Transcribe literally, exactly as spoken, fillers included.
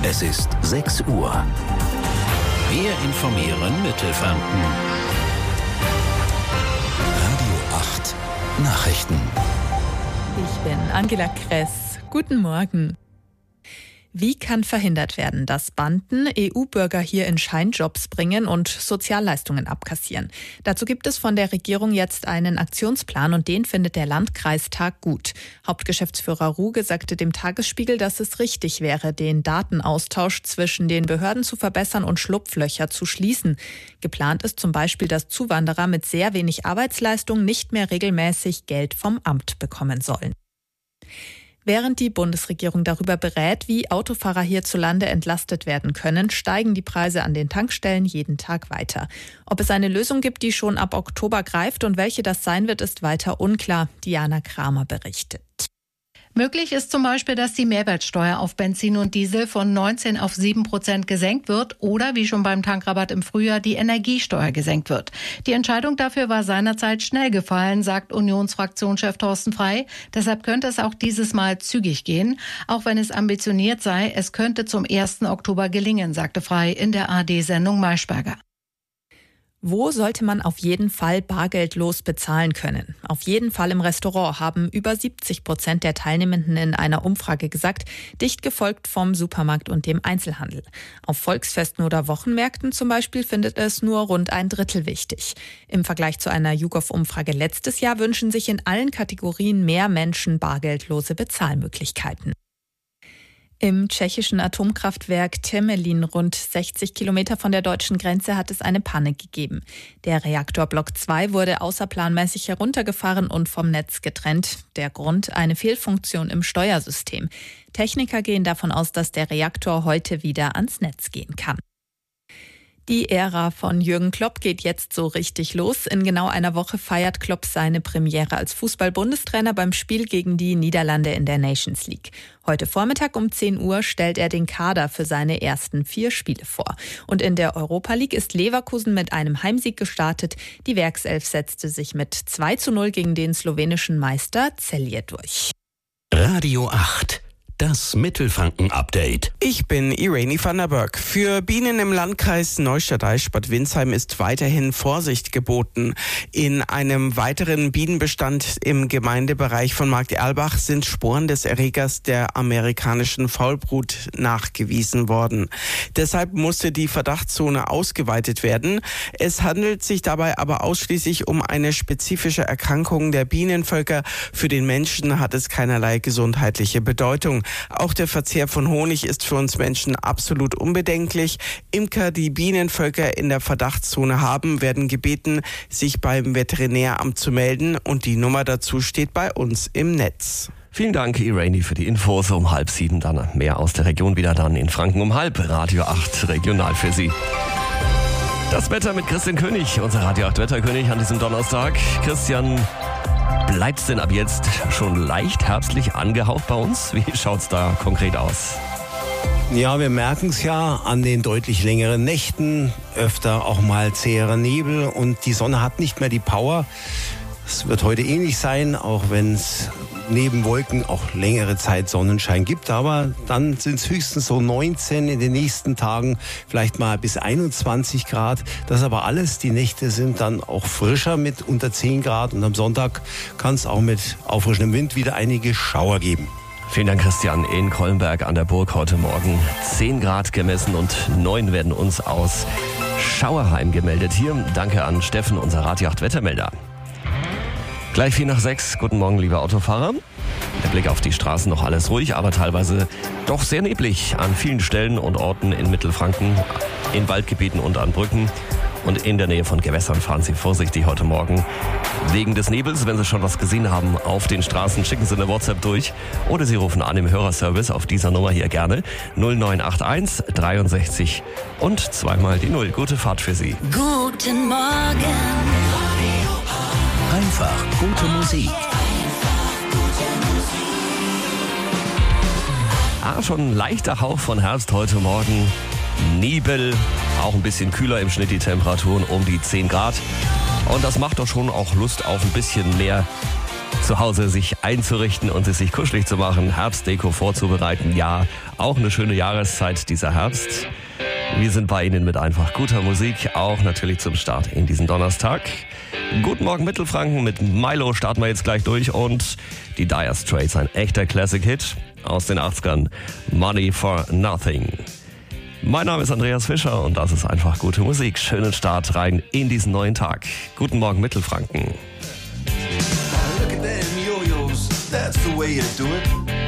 Es ist sechs Uhr. Wir informieren Mittelfranken. Radio acht Nachrichten. Ich bin Angela Kress. Guten Morgen. Wie kann verhindert werden, dass Banden E U-Bürger hier in Scheinjobs bringen und Sozialleistungen abkassieren? Dazu gibt es von der Regierung jetzt einen Aktionsplan und den findet der Landkreistag gut. Hauptgeschäftsführer Ruge sagte dem Tagesspiegel, dass es richtig wäre, den Datenaustausch zwischen den Behörden zu verbessern und Schlupflöcher zu schließen. Geplant ist zum Beispiel, dass Zuwanderer mit sehr wenig Arbeitsleistung nicht mehr regelmäßig Geld vom Amt bekommen sollen. Während die Bundesregierung darüber berät, wie Autofahrer hierzulande entlastet werden können, steigen die Preise an den Tankstellen jeden Tag weiter. Ob es eine Lösung gibt, die schon ab Oktober greift und welche das sein wird, ist weiter unklar. Diana Kramer berichtet. Möglich ist zum Beispiel, dass die Mehrwertsteuer auf Benzin und Diesel von neunzehn auf sieben Prozent gesenkt wird oder, wie schon beim Tankrabatt im Frühjahr, die Energiesteuer gesenkt wird. Die Entscheidung dafür war seinerzeit schnell gefallen, sagt Unionsfraktionschef Thorsten Frey. Deshalb könnte es auch dieses Mal zügig gehen. Auch wenn es ambitioniert sei, es könnte zum ersten Oktober gelingen, sagte Frey in der A R D-Sendung Maischberger. Wo sollte man auf jeden Fall bargeldlos bezahlen können? Auf jeden Fall im Restaurant, haben über siebzig Prozent der Teilnehmenden in einer Umfrage gesagt, dicht gefolgt vom Supermarkt und dem Einzelhandel. Auf Volksfesten oder Wochenmärkten zum Beispiel findet es nur rund ein Drittel wichtig. Im Vergleich zu einer YouGov-Umfrage letztes Jahr wünschen sich in allen Kategorien mehr Menschen bargeldlose Bezahlmöglichkeiten. Im tschechischen Atomkraftwerk Temelin, rund sechzig Kilometer von der deutschen Grenze, hat es eine Panne gegeben. Der Reaktor Block zwei wurde außerplanmäßig heruntergefahren und vom Netz getrennt. Der Grund: eine Fehlfunktion im Steuersystem. Techniker gehen davon aus, dass der Reaktor heute wieder ans Netz gehen kann. Die Ära von Jürgen Klopp geht jetzt so richtig los. In genau einer Woche feiert Klopp seine Premiere als Fußball-Bundestrainer beim Spiel gegen die Niederlande in der Nations League. Heute Vormittag um zehn Uhr stellt er den Kader für seine ersten vier Spiele vor. Und in der Europa League ist Leverkusen mit einem Heimsieg gestartet. Die Werkself setzte sich mit zwei zu null gegen den slowenischen Meister Celje durch. Radio acht. Das Mittelfranken-Update. Ich bin Irene van der Berg. Für Bienen im Landkreis Neustadt-Eichstätt-Bad Windsheim ist weiterhin Vorsicht geboten. In einem weiteren Bienenbestand im Gemeindebereich von Markt-Erlbach sind Sporen des Erregers der amerikanischen Faulbrut nachgewiesen worden. Deshalb musste die Verdachtszone ausgeweitet werden. Es handelt sich dabei aber ausschließlich um eine spezifische Erkrankung der Bienenvölker. Für den Menschen hat es keinerlei gesundheitliche Bedeutung. Auch der Verzehr von Honig ist für uns Menschen absolut unbedenklich. Imker, die Bienenvölker in der Verdachtszone haben, werden gebeten, sich beim Veterinäramt zu melden, und die Nummer dazu steht bei uns im Netz. Vielen Dank, Irene, für die Infos. Um halb sieben dann mehr aus der Region, wieder dann in Franken um halb. Radio acht regional für Sie. Das Wetter mit Christian König, unser Radio acht Wetterkönig an diesem Donnerstag. Christian, bleibt's denn ab jetzt schon leicht herbstlich angehaucht bei uns? Wie schaut's da konkret aus? Ja, wir merken es ja an den deutlich längeren Nächten, öfter auch mal zäherer Nebel, und die Sonne hat nicht mehr die Power. Es wird heute ähnlich sein, auch wenn es neben Wolken auch längere Zeit Sonnenschein gibt. Aber dann sind es höchstens so neunzehn, in den nächsten Tagen vielleicht mal bis einundzwanzig Grad. Das aber alles, die Nächte sind dann auch frischer mit unter zehn Grad. Und am Sonntag kann es auch mit auffrischendem Wind wieder einige Schauer geben. Vielen Dank, Christian. In Kollenberg an der Burg heute Morgen zehn Grad gemessen und neun werden uns aus Schauerheim gemeldet. Hier danke an Steffen, unser Radio acht Wettermelder. Gleich vier nach sechs. Guten Morgen, liebe Autofahrer. Der Blick auf die Straßen, noch alles ruhig, aber teilweise doch sehr neblig an vielen Stellen und Orten in Mittelfranken, in Waldgebieten und an Brücken. Und in der Nähe von Gewässern fahren Sie vorsichtig heute Morgen wegen des Nebels. Wenn Sie schon was gesehen haben auf den Straßen, schicken Sie eine WhatsApp durch oder Sie rufen an im Hörerservice auf dieser Nummer hier gerne null neun acht eins dreiundsechzig und zweimal die Null. Gute Fahrt für Sie. Guten Morgen. Einfach gute Musik. Ah, schon ein leichter Hauch von Herbst heute Morgen. Nebel, auch ein bisschen kühler im Schnitt, die Temperaturen um die zehn Grad. Und das macht doch schon auch Lust auf ein bisschen mehr zu Hause sich einzurichten und es sich kuschelig zu machen, Herbstdeko vorzubereiten. Ja, auch eine schöne Jahreszeit dieser Herbst. Wir sind bei Ihnen mit einfach guter Musik, auch natürlich zum Start in diesen Donnerstag. Guten Morgen Mittelfranken, mit Milo starten wir jetzt gleich durch und die Dire Straits, ein echter Classic-Hit aus den achtzigern, Money for Nothing. Mein Name ist Andreas Fischer und das ist einfach gute Musik. Schönen Start rein in diesen neuen Tag. Guten Morgen Mittelfranken. Look at them yo-yos, that's the way you do it.